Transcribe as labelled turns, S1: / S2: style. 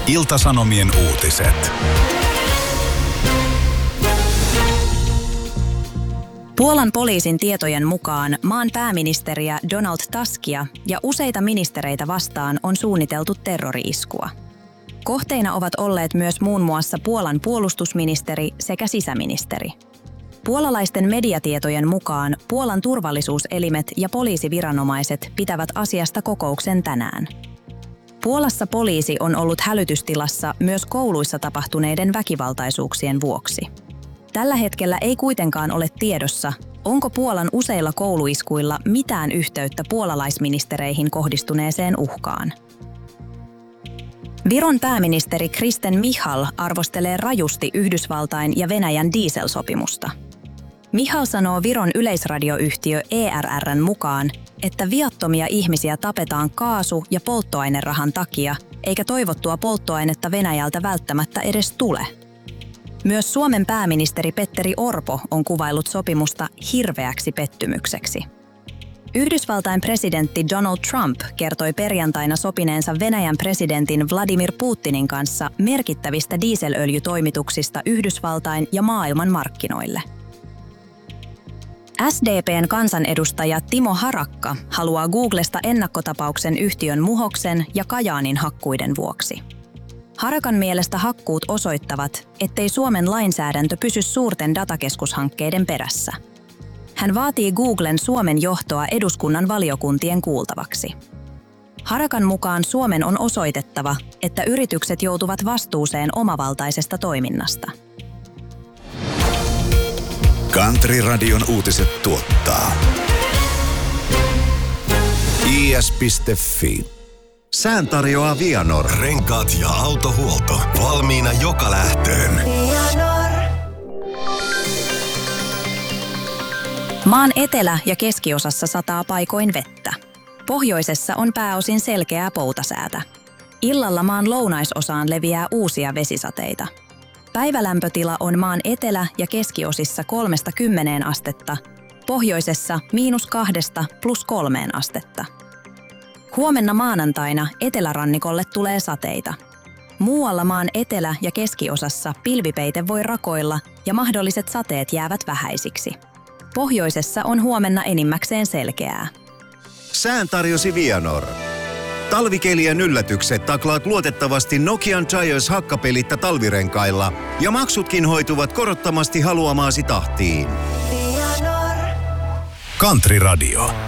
S1: Ilta-Sanomien uutiset.
S2: Puolan poliisin tietojen mukaan maan pääministeriä Donald Tuskia ja useita ministereitä vastaan on suunniteltu terrori-iskua. Kohteina ovat olleet myös muun muassa Puolan puolustusministeri sekä sisäministeri. Puolalaisten mediatietojen mukaan Puolan turvallisuuselimet ja poliisiviranomaiset pitävät asiasta kokouksen tänään. Puolassa poliisi on ollut hälytystilassa myös kouluissa tapahtuneiden väkivaltaisuuksien vuoksi. Tällä hetkellä ei kuitenkaan ole tiedossa, onko Puolan useilla kouluiskuilla mitään yhteyttä puolalaisministereihin kohdistuneeseen uhkaan. Viron pääministeri Kristen Michal arvostelee rajusti Yhdysvaltain ja Venäjän dieselsopimusta. Michal sanoo Viron yleisradioyhtiö ERR:n mukaan, että viattomia ihmisiä tapetaan kaasu- ja polttoainerahan takia, eikä toivottua polttoainetta Venäjältä välttämättä edes tule. Myös Suomen pääministeri Petteri Orpo on kuvaillut sopimusta hirveäksi pettymykseksi. Yhdysvaltain presidentti Donald Trump kertoi perjantaina sopineensa Venäjän presidentin Vladimir Putinin kanssa merkittävistä dieselöljytoimituksista Yhdysvaltain ja maailman markkinoille. SDP:n kansanedustaja Timo Harakka haluaa Googlesta ennakkotapauksen yhtiön Muhoksen ja Kajaanin hakkuiden vuoksi. Harakan mielestä hakkuut osoittavat, ettei Suomen lainsäädäntö pysy suurten datakeskushankkeiden perässä. Hän vaatii Googlen Suomen johtoa eduskunnan valiokuntien kuultavaksi. Harakan mukaan Suomen on osoitettava, että yritykset joutuvat vastuuseen omavaltaisesta toiminnasta.
S1: Country-radion uutiset tuottaa is.fi.
S3: Sään tarjoaa Vianor.
S4: Renkaat ja autohuolto. Valmiina joka lähtöön.
S2: Maan etelä- ja keskiosassa sataa paikoin vettä. Pohjoisessa on pääosin selkeää poutasäätä. Illalla maan lounaisosaan leviää uusia vesisateita. Päivälämpötila on maan etelä- ja keskiosissa 3–10 astetta, pohjoisessa -2 + 3 astetta. Huomenna maanantaina etelärannikolle tulee sateita. Muualla maan etelä- ja keskiosassa pilvipeite voi rakoilla ja mahdolliset sateet jäävät vähäisiksi. Pohjoisessa on huomenna enimmäkseen selkeää.
S3: Sään tarjosi Vianor. Talvikelien yllätykset taklaat luotettavasti Nokian Giants hakkapelitta talvirenkailla ja maksutkin hoituvat korottomasti haluamaasi tahtiin.
S1: Country Radio.